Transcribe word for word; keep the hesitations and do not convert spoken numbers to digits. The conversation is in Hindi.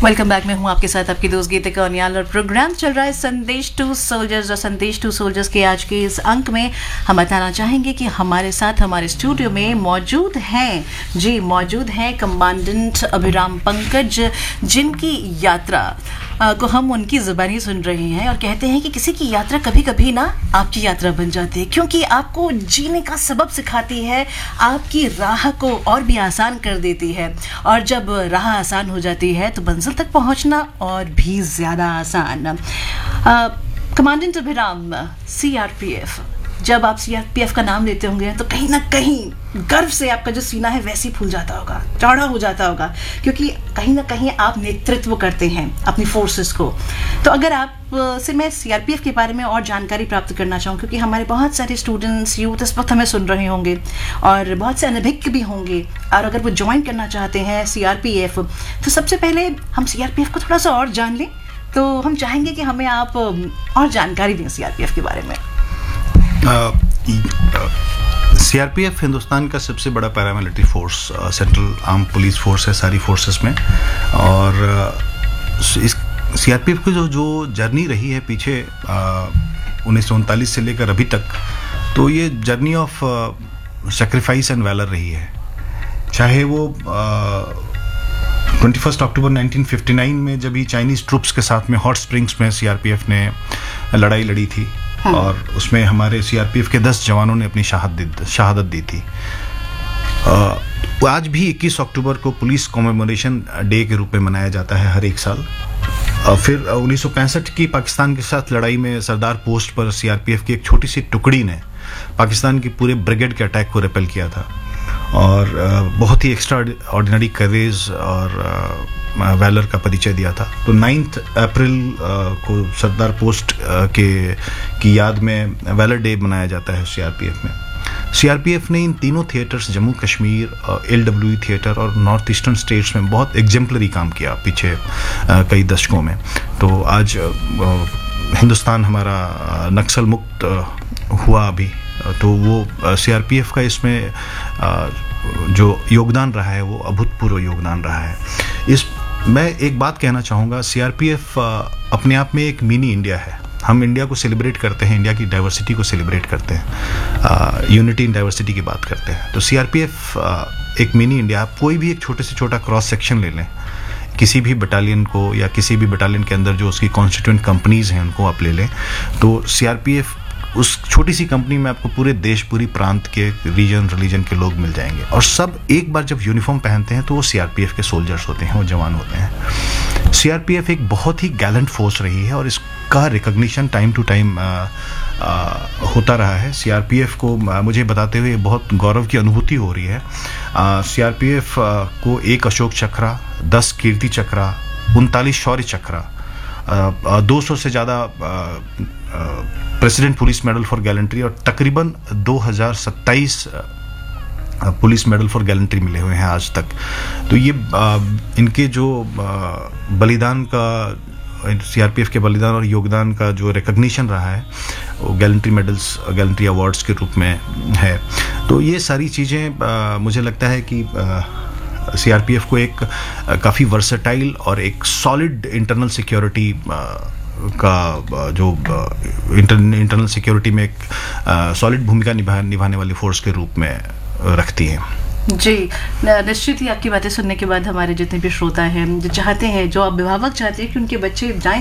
Welcome back. मैं हूं आपके साथ आपकी दोस्त गीतिका उनियाल और प्रोग्राम चल रहा है संदेश टू सोल्जर्स। और संदेश टू सोल्जर्स के आज के इस अंक में हम बताना चाहेंगे कि हमारे साथ हमारे स्टूडियो में मौजूद हैं जी मौजूद हैं कमांडेंट अभिराम पंकज, जिनकी यात्रा को हम उनकी ज़ुबानी सुन रहे हैं और कहते हैं कि किसी की यात्रा कभी कभी ना आपकी यात्रा बन जाती है, क्योंकि आपको जीने का सबक सिखाती है, आपकी राह को और भी आसान कर देती है। और जब राह आसान हो जाती है तो मंजिल तक पहुंचना और भी ज़्यादा आसान। कमांडेंट अभिराम, सीआरपीएफ, जब आप सीआरपीएफ का नाम लेते होंगे तो कहीं ना कहीं गर्व से आपका जो सीना है वैसे ही फूल जाता होगा, चौड़ा हो जाता होगा, क्योंकि कहीं ना कहीं आप नेतृत्व करते हैं अपनी फोर्सेस को। तो अगर आप से मैं सीआरपीएफ के बारे में और जानकारी प्राप्त करना चाहूँ, क्योंकि हमारे बहुत सारे स्टूडेंट्स, यूथ इस वक्त हमें सुन रहे होंगे और बहुत से अनभिज्ञ भी होंगे, और अगर वो ज्वाइन करना चाहते हैं सीआरपीएफ, तो सबसे पहले हम सीआरपीएफ को थोड़ा सा और जान लें। तो हम चाहेंगे कि हमें आप और जानकारी दें सीआरपीएफ के बारे में। सीआरपीएफ हिंदुस्तान का सबसे बड़ा paramilitary force, central arm police force है सारी फोर्सेस में। और uh, इस सीआरपीएफ की जो जो जर्नी रही है पीछे उन्नीस सौ उनतालीस से लेकर अभी तक, तो ये journey of sacrifice and valour रही है। चाहे वो twenty first October nineteen fifty nine में जब ही चाइनीज ट्रूप्स के साथ में हॉट स्प्रिंग्स में सीआरपीएफ ने लड़ाई लड़ी थी, हाँ। और उसमें हमारे सीआरपीएफ के दस जवानों ने अपनी शहादत शहादत दी थी। आज भी इक्कीस अक्टूबर को पुलिस कॉमेमोरेशन डे के रूप में मनाया जाता है हर एक साल। फिर उन्नीस सौ पैंसठ की पाकिस्तान के साथ लड़ाई में सरदार पोस्ट पर सीआरपीएफ की एक छोटी सी टुकड़ी ने पाकिस्तान के पूरे ब्रिगेड के अटैक को रिपेल किया था, और बहुत ही एक्स्ट्रा ऑर्डिनरी करेज और वैलर का परिचय दिया था। तो नाइन्थ अप्रैल को सरदार पोस्ट के की याद में वैलर डे मनाया जाता है सीआरपीएफ में। सीआरपीएफ ने इन तीनों theatres, Jammu Kashmir, LWE theatre और नॉर्थ ईस्टर्न स्टेट्स में बहुत एग्जेम्पलरी काम किया पिछले कई दशकों में। तो आज हिंदुस्तान हमारा नक्सल मुक्त हुआ अभी, तो वो सीआरपीएफ का इसमें जो योगदान रहा है वो अभूतपूर्व योगदान रहा है। इस मैं एक बात कहना चाहूँगा, सीआरपीएफ अपने आप में एक मिनी इंडिया है। हम इंडिया को सेलिब्रेट करते हैं, इंडिया की डाइवर्सिटी को सेलिब्रेट करते हैं, यूनिटी इन डाइवर्सिटी की बात करते हैं। तो सीआरपीएफ एक मिनी इंडिया। आप कोई भी एक छोटे से छोटा क्रॉस सेक्शन ले लें, किसी भी बटालियन को या किसी भी बटालियन के अंदर जो उसकी कॉन्स्टिट्यूएंट कंपनीज हैं उनको आप ले लें, तो सीआरपीएफ उस छोटी सी कंपनी में आपको पूरे देश, पूरी प्रांत के, रीजन रिलीजन के लोग मिल जाएंगे, और सब एक बार जब यूनिफॉर्म पहनते हैं तो वो सीआरपीएफ के सोल्जर्स होते हैं, वो जवान होते हैं। सीआरपीएफ एक बहुत ही गैलेंट फोर्स रही है और इसका रिकॉग्निशन टाइम टू टाइम होता रहा है। सीआरपीएफ को मुझे बताते हुए बहुत गौरव की अनुभूति हो रही है। सीआरपीएफ को एक अशोक चक्रा, दस कीर्ति चक्रा, उनतालीस शौर्य चक्रा, दो सौ से ज़्यादा president police medal for gallantry और तकरीबन दो हज़ार सत्ताईस पुलिस मेडल फॉर गैलेंट्री मिले हुए हैं आज तक। तो ये आ, इनके जो आ, बलिदान का, सीआरपीएफ के बलिदान और योगदान का जो रिकॉग्निशन रहा है वो गैलेंट्री मेडल्स, गैलेंट्री अवार्ड्स के रूप में है। तो ये सारी चीज़ें मुझे लगता है कि सीआरपीएफ को एक काफ़ी वर्सेटाइल और एक सॉलिड इंटरनल सिक्योरिटी का जो इंटरनल सिक्योरिटी में एक सॉलिड भूमिका निभा निभाने वाली फोर्स के रूप में रखती है। जी, निश्चित ही आपकी बातें सुनने के बाद हमारे जितने भी श्रोता हैं जो चाहते हैं, जो अभिभावक चाहते हैं कि उनके बच्चे जाएं